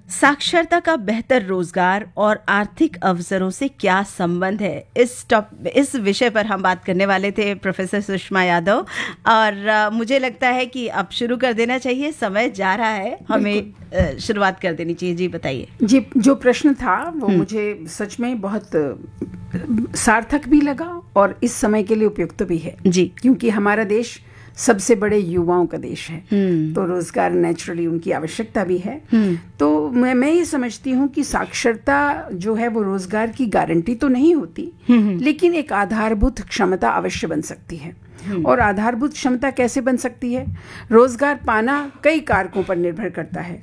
साक्षरता का बेहतर रोजगार और आर्थिक अवसरों से क्या संबंध है, इस विषय पर हम बात करने वाले थे प्रोफेसर सुषमा यादव। और मुझे लगता है कि अब शुरू कर देना चाहिए, समय जा रहा है, हमें शुरुआत कर देनी चाहिए। जी बताइए। जी, जो प्रश्न था वो मुझे सच में बहुत सार्थक भी लगा और इस समय के लिए उपयुक्त भी है जी, क्योंकि हमारा देश सबसे बड़े युवाओं का देश है, तो रोजगार नेचुरली उनकी आवश्यकता भी है। तो मैं ये समझती हूँ कि साक्षरता जो है वो रोजगार की गारंटी तो नहीं होती, लेकिन एक आधारभूत क्षमता अवश्य बन सकती है। और आधारभूत क्षमता कैसे बन सकती है? रोजगार पाना कई कारकों पर निर्भर करता है।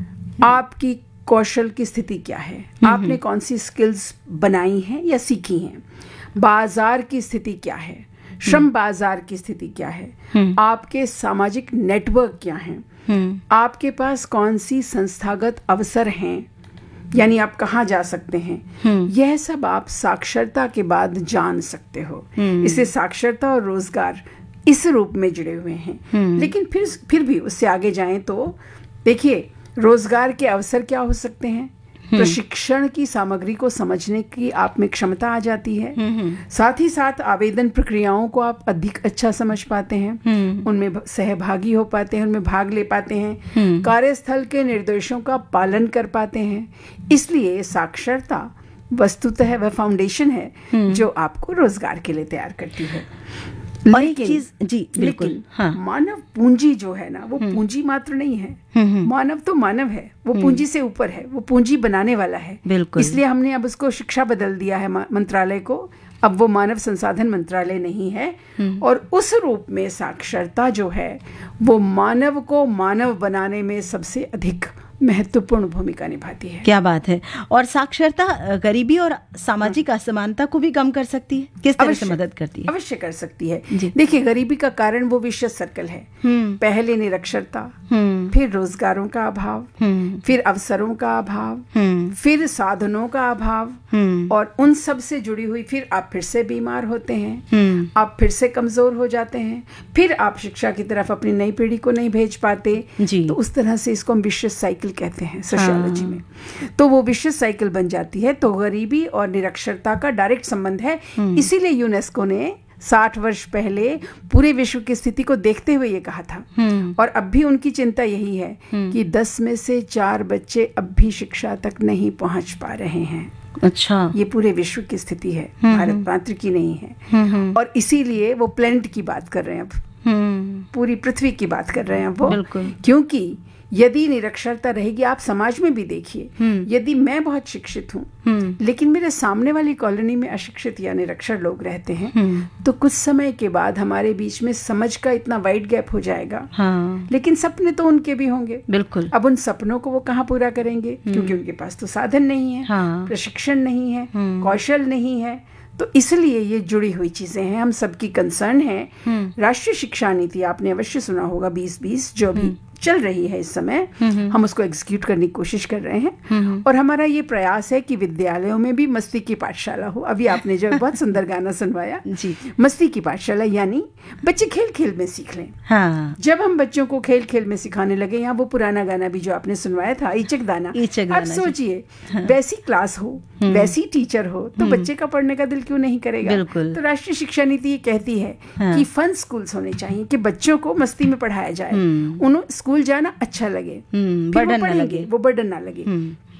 आपकी कौशल की स्थिति क्या है, आपने कौन सी स्किल्स बनाई हैं या सीखी हैं, बाजार की स्थिति क्या है, श्रम बाजार की स्थिति क्या है, आपके सामाजिक नेटवर्क क्या हैं, आपके पास कौन सी संस्थागत अवसर हैं, यानी आप कहाँ जा सकते हैं, यह सब आप साक्षरता के बाद जान सकते हो। इससे साक्षरता और रोजगार इस रूप में जुड़े हुए हैं। लेकिन फिर भी उससे आगे जाएं तो देखिए, रोजगार के अवसर क्या हो सकते हैं? प्रशिक्षण की सामग्री को समझने की आप में क्षमता आ जाती है। साथ ही साथ आवेदन प्रक्रियाओं को आप अधिक अच्छा समझ पाते हैं, उनमें सहभागी हो पाते हैं, उनमें भाग ले पाते हैं, कार्यस्थल के निर्देशों का पालन कर पाते हैं। इसलिए साक्षरता वस्तुतः वह फाउंडेशन है जो आपको रोजगार के लिए तैयार करती है। और एक चीज, जी बिल्कुल, हाँ, मानव पूंजी जो है ना, वो पूंजी मात्र नहीं है। मानव तो मानव है, वो पूंजी से ऊपर है, वो पूंजी बनाने वाला है। बिल्कुल। इसलिए हमने अब उसको शिक्षा बदल दिया है मंत्रालय को, अब वो मानव संसाधन मंत्रालय नहीं है। और उस रूप में साक्षरता जो है वो मानव को मानव बनाने में सबसे अधिक महत्वपूर्ण भूमिका निभाती है। क्या बात है। और साक्षरता गरीबी और सामाजिक असमानता को भी कम कर सकती है, किस तरह से मदद करती है? अवश्य कर सकती है। देखिए, गरीबी का कारण वो विशेष सर्कल है। पहले निरक्षरता, फिर रोजगारों का अभाव, फिर अवसरों का अभाव, फिर साधनों का अभाव, और उन सब से जुड़ी हुई फिर आप फिर से बीमार होते हैं, आप फिर से कमजोर हो जाते हैं, फिर आप शिक्षा की तरफ अपनी नई पीढ़ी को नहीं भेज पाते। तो उस तरह से इसको हम विशेष साइकिल कहते हैं सोशियोलॉजी में। तो वो विशेष साइकिल बन जाती है। तो गरीबी और निरक्षरता का डायरेक्ट संबंध है। इसीलिए यूनेस्को ने 60 वर्ष पहले पूरे विश्व की स्थिति को देखते हुए ये कहा था। और अब भी उनकी चिंता यही है कि 10 में से 4 बच्चे अब भी शिक्षा तक नहीं पहुंच पा रहे हैं। अच्छा, ये पूरे विश्व की स्थिति है, भारत मात्र की नहीं है। और इसीलिए वो प्लेनेट की बात कर रहे हैं, अब पूरी पृथ्वी की बात कर रहे हैं वो। क्योंकि यदि निरक्षरता रहेगी, आप समाज में भी देखिए, यदि मैं बहुत शिक्षित हूँ लेकिन मेरे सामने वाली कॉलोनी में अशिक्षित या निरक्षर लोग रहते हैं, तो कुछ समय के बाद हमारे बीच में समझ का इतना वाइड गैप हो जाएगा। लेकिन सपने तो उनके भी होंगे। बिल्कुल। अब उन सपनों को वो कहाँ पूरा करेंगे? क्योंकि उनके पास तो साधन नहीं है, प्रशिक्षण नहीं है, कौशल नहीं है। तो इसलिए ये जुड़ी हुई चीजें हैं, हम सबकी कंसर्न है। राष्ट्रीय शिक्षा नीति आपने अवश्य सुना होगा, 2020 जो भी चल रही है इस समय, हम उसको एग्जीक्यूट करने की कोशिश कर रहे हैं। और हमारा ये प्रयास है कि विद्यालयों में भी मस्ती की पाठशाला हो। अभी आपने जो बहुत सुंदर गाना सुनवाया जी, मस्ती की पाठशाला, यानी बच्चे खेल खेल में सीख लें। जब हम बच्चों को खेल खेल में सिखाने लगे, यहाँ वो पुराना गाना भी जो आपने सुनवाया था, ईचक दाना, अब सोचिए वैसी क्लास हो, वैसी टीचर हो, तो बच्चे का पढ़ने का दिल क्यों नहीं करेगा? तो राष्ट्रीय शिक्षा नीति ये कहती है कि फन स्कूल्स होने चाहिए, कि बच्चों को मस्ती में पढ़ाया जाए, उन्हें स्कूल जाना अच्छा लगे, बर्डन ना लगे, वो बर्डन ना लगे।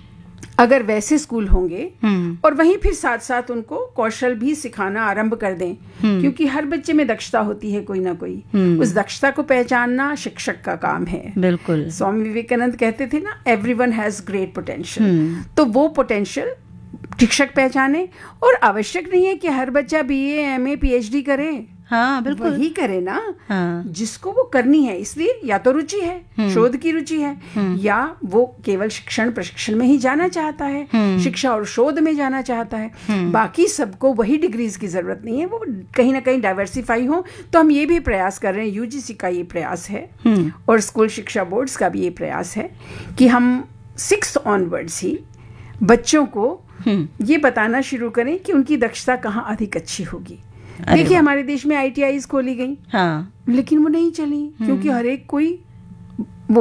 अगर वैसे स्कूल होंगे और वहीं फिर साथ साथ उनको कौशल भी सिखाना आरंभ कर दें, क्योंकि हर बच्चे में दक्षता होती है कोई ना कोई, उस दक्षता को पहचानना शिक्षक का काम है। बिल्कुल। स्वामी विवेकानंद कहते थे ना, एवरीवन हैज ग्रेट पोटेंशियल। तो वो पोटेंशियल शिक्षक पहचाने। और आवश्यक नहीं है कि हर बच्चा BA MA PhD करे, बिल्कुल वही करे ना जिसको वो करनी है। इसलिए या तो रुचि है, शोध की रुचि है, या वो केवल शिक्षण प्रशिक्षण में ही जाना चाहता है, शिक्षा और शोध में जाना चाहता है। बाकी सबको वही डिग्रीज की जरूरत नहीं है, वो कहीं ना कहीं डाइवर्सिफाई हो। तो हम ये भी प्रयास कर रहे हैं, UGC का ये प्रयास है और स्कूल शिक्षा बोर्ड्स का भी ये प्रयास है कि हम 6th ऑनवर्ड्स ही बच्चों को ये बताना शुरू करें कि उनकी दक्षता कहाँ अधिक अच्छी होगी। देखिए, हमारे देश में ITIs खोली गई, लेकिन वो नहीं चली, क्योंकि हर एक कोई